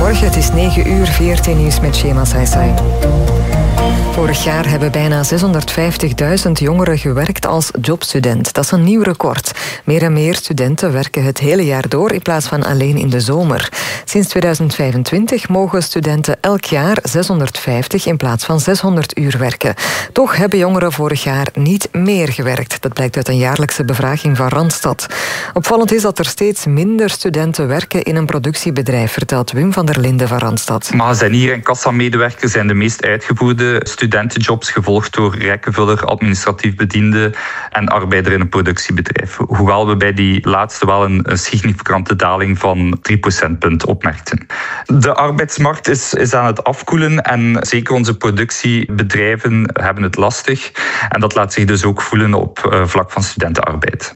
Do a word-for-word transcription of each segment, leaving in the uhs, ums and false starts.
Goedemorgen, het is negen uur, V R T Nieuws met Shema Saisai. Vorig jaar hebben bijna zeshonderdvijftigduizend jongeren gewerkt als jobstudent. Dat is een nieuw record. Meer en meer studenten werken het hele jaar door in plaats van alleen in de zomer. Sinds tweeduizend vijfentwintig mogen studenten elk jaar zeshonderdvijftig in plaats van zeshonderd uur werken. Toch hebben jongeren vorig jaar niet meer gewerkt. Dat blijkt uit een jaarlijkse bevraging van Randstad. Opvallend is dat er steeds minder studenten werken in een productiebedrijf, vertelt Wim van der Linden van Randstad. Magazinier en kassamedewerker zijn de meest uitgevoerde studentenjobs, gevolgd door rekkenvuller, administratief bediende en arbeider in een productiebedrijf. Hoewel we bij die laatste wel een, een significante daling van drie procentpunt opmerkten. De arbeidsmarkt is, is aan het afkoelen en zeker onze productiebedrijven hebben het lastig. En dat laat zich dus ook voelen op uh, vlak van studentenarbeid.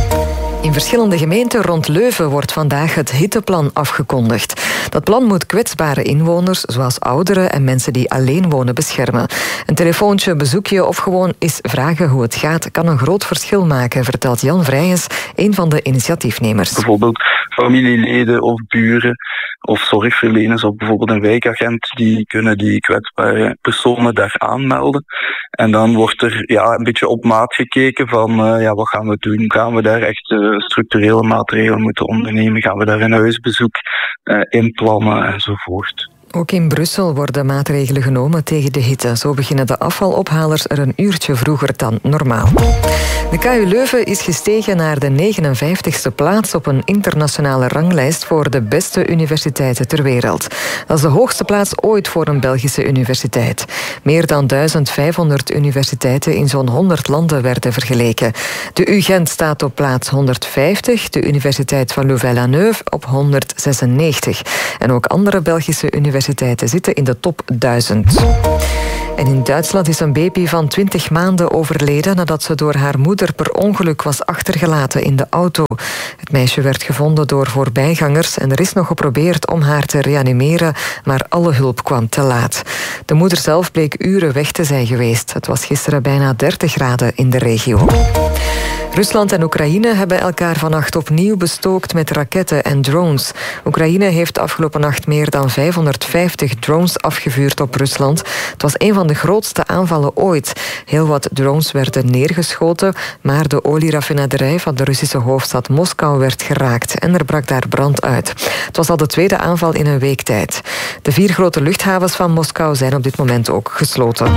In verschillende gemeenten rond Leuven wordt vandaag het hitteplan afgekondigd. Dat plan moet kwetsbare inwoners, zoals ouderen en mensen die alleen wonen, beschermen. Een telefoontje, bezoekje of gewoon eens vragen hoe het gaat kan een groot verschil maken, vertelt Jan Vrijens, een van de initiatiefnemers. Bijvoorbeeld familieleden of buren of zorgverleners of bijvoorbeeld een wijkagent, die kunnen die kwetsbare personen daar aanmelden. En dan wordt er ja, een beetje op maat gekeken van uh, ja, wat gaan we doen? Gaan we daar echt uh, structurele maatregelen moeten ondernemen? Gaan we daar een huisbezoek uh, inplannen enzovoort? Ook in Brussel worden maatregelen genomen tegen de hitte. Zo beginnen de afvalophalers er een uurtje vroeger dan normaal. De K U Leuven is gestegen naar de negenenvijftigste plaats op een internationale ranglijst voor de beste universiteiten ter wereld. Dat is de hoogste plaats ooit voor een Belgische universiteit. Meer dan duizendvijfhonderd universiteiten in zo'n honderd landen werden vergeleken. De U Gent staat op plaats honderdvijftig, de Universiteit van Louvain-la-Neuve op honderdzesennegentig. En ook andere Belgische universiteiten universiteiten zitten in de top duizend. En in Duitsland is een baby van twintig maanden overleden nadat ze door haar moeder per ongeluk was achtergelaten in de auto. Het meisje werd gevonden door voorbijgangers en er is nog geprobeerd om haar te reanimeren, maar alle hulp kwam te laat. De moeder zelf bleek uren weg te zijn geweest. Het was gisteren bijna dertig graden in de regio. Rusland en Oekraïne hebben elkaar vannacht opnieuw bestookt met raketten en drones. Oekraïne heeft afgelopen nacht meer dan vijfhonderdvijftig drones afgevuurd op Rusland. Het was een van de grootste aanvallen ooit. Heel wat drones werden neergeschoten, maar de olieraffinaderij van de Russische hoofdstad Moskou werd geraakt en er brak daar brand uit. Het was al de tweede aanval in een week tijd. De vier grote luchthavens van Moskou zijn op dit moment ook gesloten.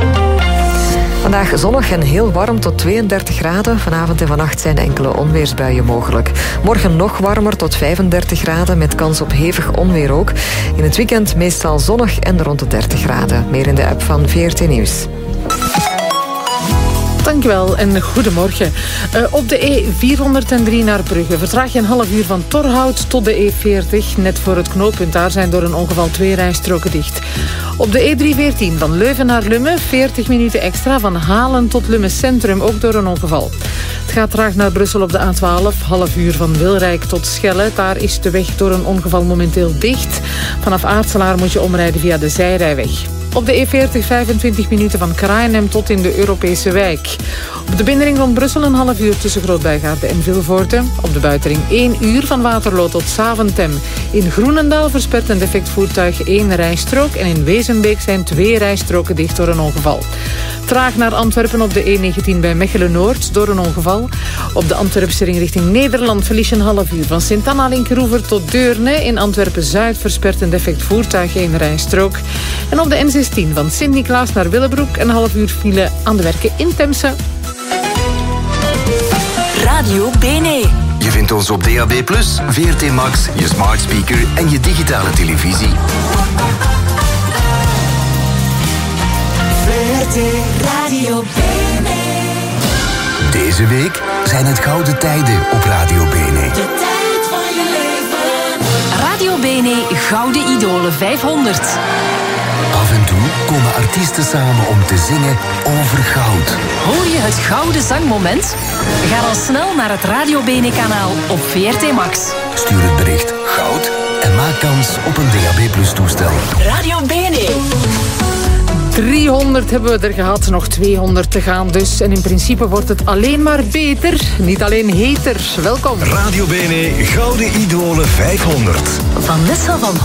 Vandaag zonnig en heel warm tot tweeëndertig graden. Vanavond en vannacht zijn enkele onweersbuien mogelijk. Morgen nog warmer tot vijfendertig graden met kans op hevig onweer ook. In het weekend meestal zonnig en rond de dertig graden. Meer in de app van V R T Nieuws. Dankjewel en goedemorgen. Uh, op de E vierhonderddrie naar Brugge vertraag je een half uur van Torhout tot de E veertig. Net voor het knooppunt daar zijn door een ongeval twee rijstroken dicht. Op de E driehonderdveertien van Leuven naar Lummen veertig minuten extra. Van Halen tot Lummen Centrum, ook door een ongeval. Het gaat traag naar Brussel op de A twaalf. Half uur van Wilrijk tot Schelle. Daar is de weg door een ongeval momenteel dicht. Vanaf Aartselaar moet je omrijden via de zijrijweg. Op de E veertig vijfentwintig minuten van Kraaienhem tot in de Europese wijk. Op de binnenring rond Brussel een half uur tussen Groot-Bijgaarde en Vilvoorde. Op de buitenring één uur van Waterloo tot Saventem. In Groenendaal verspert een defect voertuig één rijstrook. En in Wezenbeek zijn twee rijstroken dicht door een ongeval. Traag naar Antwerpen op de E negentien bij Mechelen-Noord door een ongeval. Op de Antwerpse ring richting Nederland verlies je een half uur. Van Sint-Anna-Linkeroever tot Deurne. In Antwerpen-Zuid verspert een defect voertuig één rijstrook. En op de N zestien van Sint-Niklaas naar Willebroek een half uur file aan de werken in Temse. Radio B N E. Je vindt ons op D A B plus, V R T Max, je smart speaker en je digitale televisie. V R T Radio B N E. Deze week zijn het gouden tijden op Radio B N E. De tijd van je leven. Radio B N E Gouden Idolen vijfhonderd. Af en toe komen artiesten samen om te zingen over goud. Hoor je het gouden zangmoment? Ga dan snel naar het Radio B N E-kanaal op V R T Max. Stuur het bericht goud en maak kans op een D A B plus toestel. Radio B N E. driehonderd hebben we er gehad, nog tweehonderd te gaan dus. En in principe wordt het alleen maar beter, niet alleen heter. Welkom. Radio B N E Gouden Idolen vijfhonderd. Vanessa van